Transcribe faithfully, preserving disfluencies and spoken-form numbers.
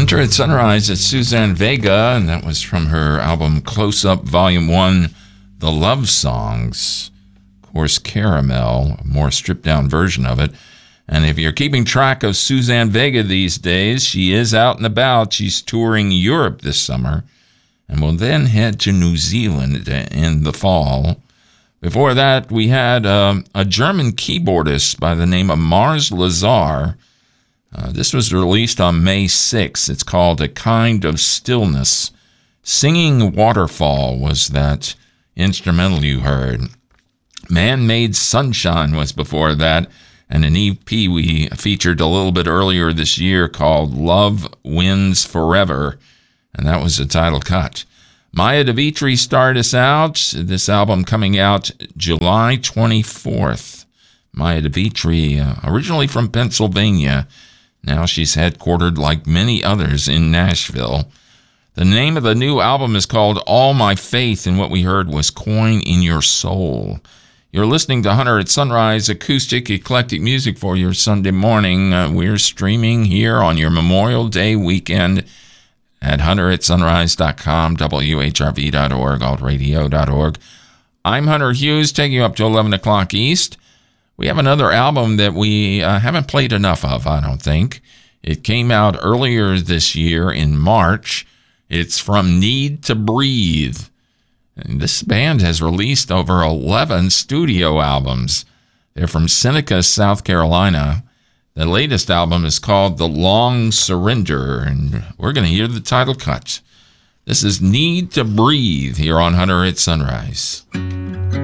Hunter at Sunrise, it's Suzanne Vega, and that was from her album Close Up Volume one, The Love Songs. Of course, Caramel, a more stripped-down version of it. And if you're keeping track of Suzanne Vega these days, she is out and about. She's touring Europe this summer and will then head to New Zealand in the fall. Before that, we had um, a German keyboardist by the name of Mars Lazar. Uh, this was released on May sixth. It's called A Kind of Stillness. Singing Waterfall was that instrumental you heard. Man-Made Sunshine was before that, and an E P we featured a little bit earlier this year called Love Wins Forever, and that was the title cut. Maya DeVitri started us out, this album coming out July twenty-fourth. Maya DeVitri, uh, originally from Pennsylvania. Now she's headquartered, like many others, in Nashville. The name of the new album is called All My Faith, and what we heard was Coin in Your Soul. You're listening to Hunter at Sunrise, acoustic, eclectic music for your Sunday morning. Uh, we're streaming here on your Memorial Day weekend at hunter at sunrise dot com, W H R V dot org, alt radio dot org. I'm Hunter Hughes, taking you up to eleven o'clock East. We have another album that we uh, haven't played enough of, I don't think. It came out earlier this year in March. It's from Need to Breathe. And this band has released over eleven studio albums. They're from Seneca, South Carolina. The latest album is called The Long Surrender, and we're going to hear the title cut. This is Need to Breathe here on Hunter at Sunrise.